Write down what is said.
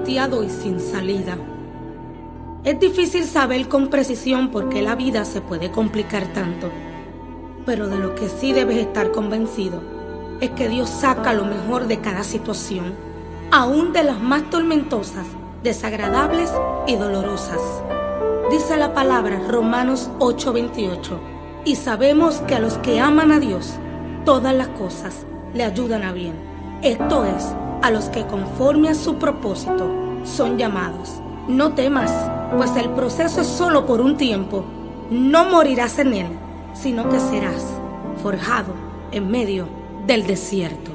angustiado y sin salida. Es difícil saber con precisión por qué la vida se puede complicar tanto, pero de lo que sí debes estar convencido es que Dios saca lo mejor de cada situación, aún de las más tormentosas, desagradables y dolorosas. Dice la palabra Romanos 8:28, y sabemos que a los que aman a Dios, todas las cosas le ayudan a bien. Esto es, a los que conforme a su propósito son llamados. No temas, pues el proceso es solo por un tiempo. No morirás en él, sino que serás forjado en medio del desierto.